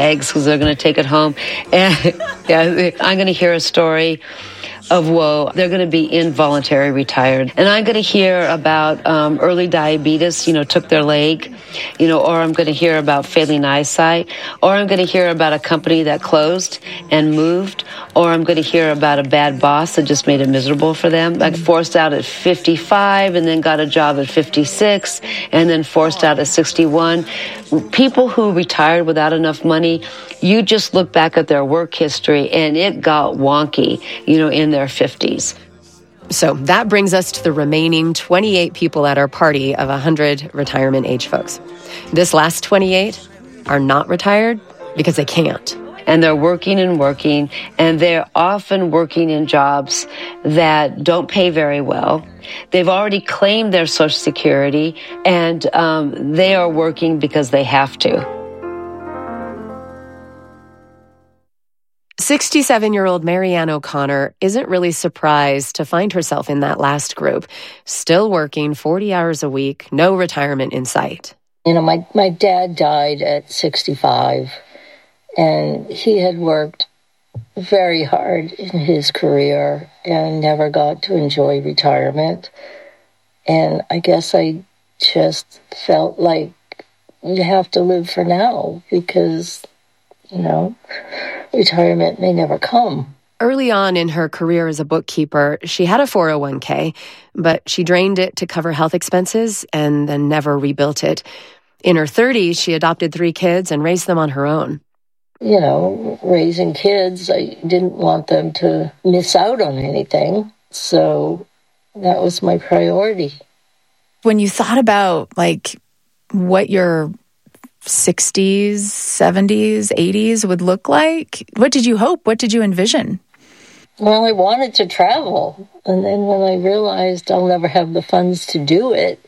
bags because they're going to take it home. And yeah, I'm going to hear a story of woe. They're going to be involuntary retired. And I'm going to hear about early diabetes, took their leg, or I'm going to hear about failing eyesight, or I'm going to hear about a company that closed and moved, or I'm going to hear about a bad boss that just made it miserable for them. Like forced out at 55 and then got a job at 56 and then forced out at 61. People who retired without enough money, you just look back at their work history and it got wonky, in their 50s. So that brings us to the remaining 28 people at our party of 100 retirement age folks. This last 28 are not retired because they can't. And they're working, and they're often working in jobs that don't pay very well. They've already claimed their Social Security, and they are working because they have to. 67-year-old Marianne O'Connor isn't really surprised to find herself in that last group, still working 40 hours a week, no retirement in sight. My dad died at 65, and he had worked very hard in his career and never got to enjoy retirement. And I guess I just felt like you have to live for now because, retirement may never come. Early on in her career as a bookkeeper, she had a 401k, but she drained it to cover health expenses and then never rebuilt it. In her 30s, she adopted 3 kids and raised them on her own. Raising kids, I didn't want them to miss out on anything. So that was my priority. When you thought about what your 60s, 70s, 80s would look like, what did you hope? What did you envision? Well, I wanted to travel. And then when I realized I'll never have the funds to do it,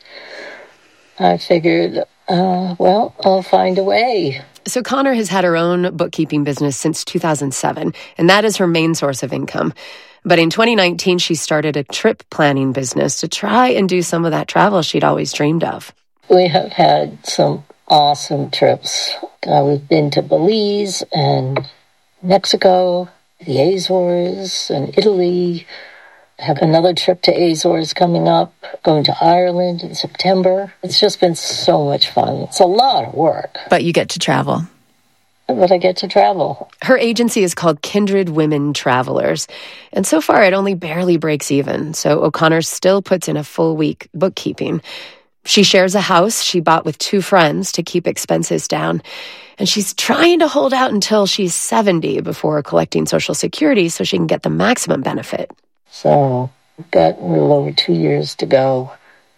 I figured, I'll find a way. So Connor has had her own bookkeeping business since 2007, and that is her main source of income. But in 2019, she started a trip planning business to try and do some of that travel she'd always dreamed of. We have had some awesome trips. We've been to Belize and Mexico, the Azores and Italy. I have another trip to Azores coming up, going to Ireland in September. It's just been so much fun. It's a lot of work. But you get to travel. But I get to travel. Her agency is called Kindred Women Travelers, and so far it only barely breaks even, so O'Connor still puts in a full week bookkeeping. She shares a house she bought with 2 friends to keep expenses down, and she's trying to hold out until she's 70 before collecting Social Security so she can get the maximum benefit. So I've got a little over 2 years to go,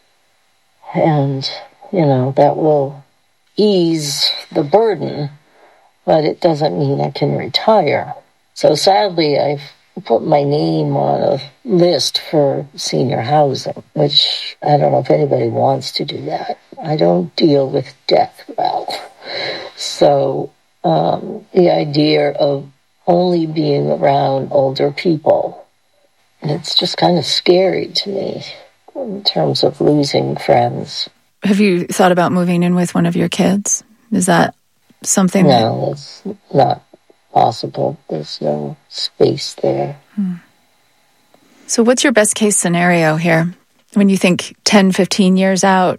and, that will ease the burden, but it doesn't mean I can retire. So sadly, I've put my name on a list for senior housing, which I don't know if anybody wants to do that. I don't deal with death well. So the idea of only being around older people, it's just kind of scary to me in terms of losing friends. Have you thought about moving in with one of your kids? Is that something? No, that's not possible. There's no space there. So what's your best case scenario here when you think 10, 15 years out?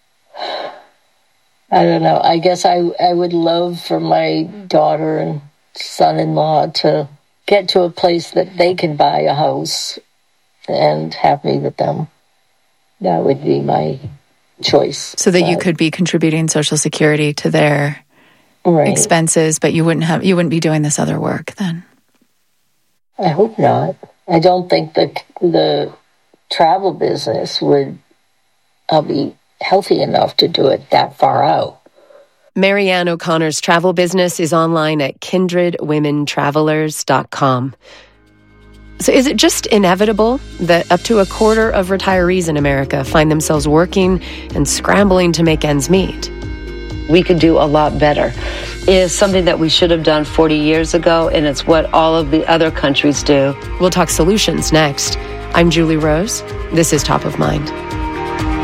I don't know. I guess I would love for my daughter and son-in-law to get to a place that they can buy a house and have me with them. That would be my choice. So that you could be contributing Social Security to their expenses, but you wouldn't be doing this other work then? I hope not. I don't think the travel business would be healthy enough to do it that far out. Marianne O'Connor's travel business is online at kindredwomentravelers.com. So is it just inevitable that up to a quarter of retirees in America find themselves working and scrambling to make ends meet? We could do a lot better. It is something that we should have done 40 years ago, and it's what all of the other countries do. We'll talk solutions next. I'm Julie Rose. This is Top of Mind.